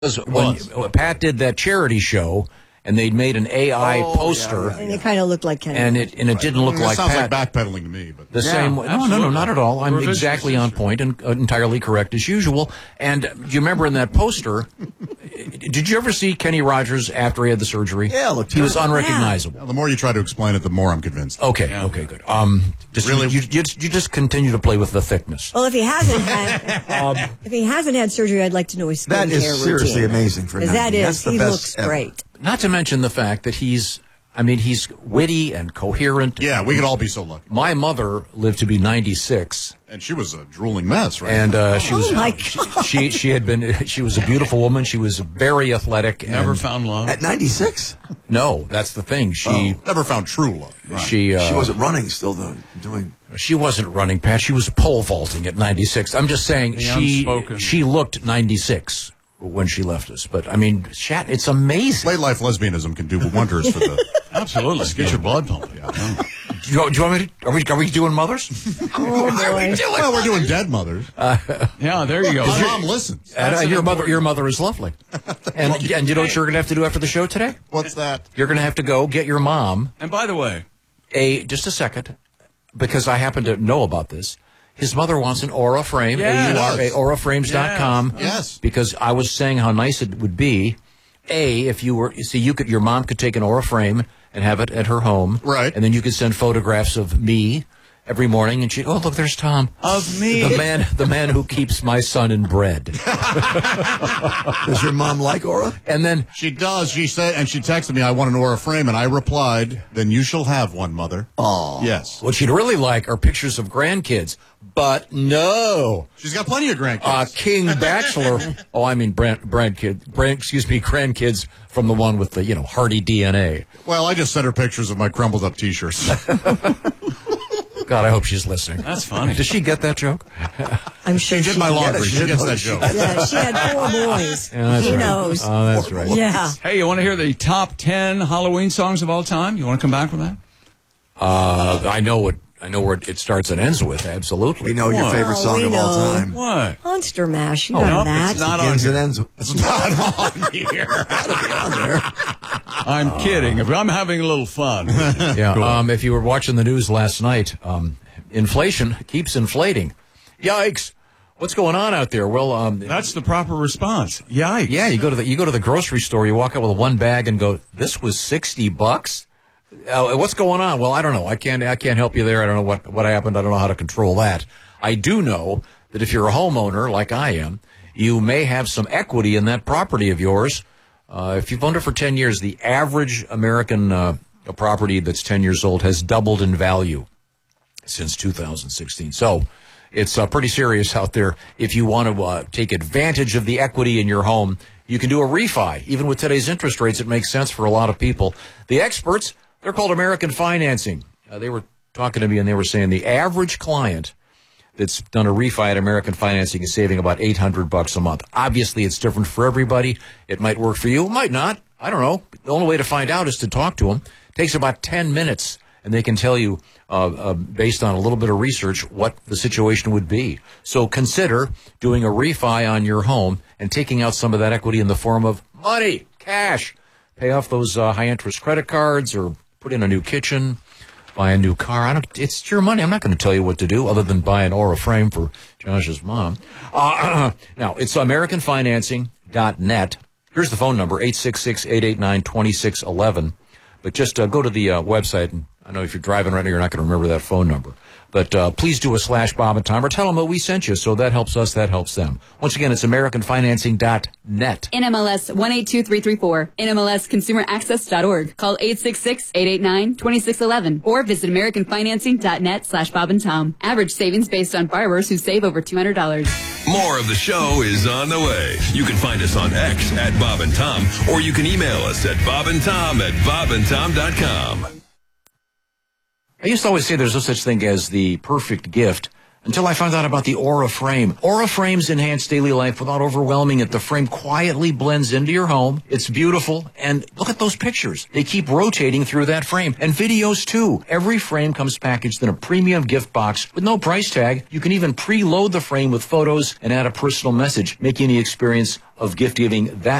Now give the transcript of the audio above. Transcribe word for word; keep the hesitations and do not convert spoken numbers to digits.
When Pat did that charity show, and they'd made an A I oh, poster, yeah, yeah, yeah. and it kind of looked like Kenny. and it and it right. didn't look I mean, like sounds Pat. like backpedaling to me, but the yeah, same way. No, no, no, not at all. I'm exactly on point and uh, entirely correct as usual. And uh, do you remember in that poster? Did you ever see Kenny Rogers after he had the surgery? Yeah, look, he was unrecognizable. Well, the more you try to explain it, the more I'm convinced. Okay, Yeah. okay, good. Um, just Really? you, you, you just continue to play with the thickness. Well, if he hasn't had, um, if he hasn't had surgery, I'd like to know his skincare That is routine. seriously amazing for Because that ninety. is, That's the he best looks ever. great. Not to mention the fact that he's, I mean, he's witty and coherent. Yeah, we could all be so lucky. My mother lived to be ninety-six. And she was a drooling mess, right? And uh, she Oh, was my she, she she had been she was a beautiful woman. She was very athletic. Never and, found love. At ninety-six? No, that's the thing. She Never found true love. she uh, She wasn't running still, though. Doing. she wasn't running, Pat. She was pole vaulting at ninety-six. I'm just saying The she unspoken. she looked ninety-six when she left us. But I mean, Shat, it's amazing. Late life lesbianism can do wonders for the. Absolutely. Get your blood pumping. Yeah. Do you, do you want me to, are we are we doing mothers? Oh, boy. Well, we're doing dead mothers. Yeah, there you go. My mom listens. And, uh, That's your an mother important- your mother is lovely. And and you know what you're going to have to do after the show today? What's that? You're going to have to go get your mom And by the way, a just a second, because I happen to know about this. His mother wants an Aura frame, Yes. A U R A, aura frames dot com. Yes. Because I was saying how nice it would be, A, if you were, see, you could, your mom could take an Aura frame and have it at her home. Right. And then you could send photographs of me every morning, and she, oh, look, there's Tom. of me. The man, the man who keeps my son in bread. Does your mom like Aura? And then, She does. She said, and she texted me, I want an Aura frame, and I replied, then you shall have one, mother. Oh. Yes. what she'd really like are pictures of grandkids. But no. She's got plenty of grandkids. Uh, King Bachelor. Oh, I mean, brand, brand kid, brand, excuse me, grandkids from the one with the, you know, hearty D N A. well, I just sent her pictures of my crumbled up T-shirts. God, I hope she's listening. That's funny. Does she get that joke? I'm sure She did my did. laundry. she She did gets know that she- joke. Yeah, she had four boys. Yeah, that's she right. knows. Oh, that's right. Yeah. Hey, you want to hear the top ten Halloween songs of all time? You want to come back with that? Uh, I know what I know where it starts and ends with. Absolutely. We know your What? favorite Oh, song we of all know. time. What? Monster Mash. You Oh, know no, that. it's not on Begins here. and ends. It's not on here. I'm kidding. I'm having a little fun. Yeah. Um, if you were watching the news last night, um, inflation keeps inflating. Yikes! What's going on out there? Well, um, That's the proper response. Yikes. yeah, you go to the you go to the grocery store, you walk out with one bag and go, "This was sixty bucks." Uh, what's going on? Well, I don't know. I can't I can't help you there. I don't know what what happened. I don't know how to control that. I do know that if you're a homeowner like I am, you may have some equity in that property of yours. Uh, if you've owned it for ten years, the average American uh, property that's ten years old has doubled in value since two thousand sixteen. So it's uh, pretty serious out there. If you want to uh, take advantage of the equity in your home, you can do a refi. Even with today's interest rates, it makes sense for a lot of people. The experts, they're called American Financing. Uh, they were talking to me and they were saying the average client that's done a refi at American Financing is saving about eight hundred bucks a month. Obviously, it's different for everybody. It might work for you. It might not. I don't know. The only way to find out is to talk to them. It takes about ten minutes, and they can tell you, uh, uh, based on a little bit of research, what the situation would be. So consider doing a refi on your home and taking out some of that equity in the form of money, cash. Pay off those uh, high-interest credit cards or put in a new kitchen. Buy a new car. I don't. It's your money. I'm not going to tell you what to do other than buy an Aura frame for Josh's mom. Uh, now, it's American Financing dot net. Here's the phone number, eight six six, eight eight nine, two six one one. But just uh, go to the uh, website. And I know if you're driving right now, you're not going to remember that phone number. But uh, please do a slash Bob and Tom or tell them that we sent you. So that helps us. That helps them. Once again, it's American Financing dot net. N M L S one eight two three three four. N M L S consumer access dot org. Call eight six six, eight eight nine, two six one one or visit American Financing dot net slash Bob and Tom. Average savings based on borrowers who save over two hundred dollars. More of the show is on the way. You can find us on X at Bob and Tom, or you can email us at bob and tom at bob and tom dot com. I used to always say there's no such thing as the perfect gift until I found out about the Aura frame. Aura frames enhance daily life without overwhelming it. The frame quietly blends into your home. It's beautiful. And look at those pictures. They keep rotating through that frame. And videos, too. Every frame comes packaged in a premium gift box with no price tag. You can even preload the frame with photos and add a personal message, making the experience of gift giving that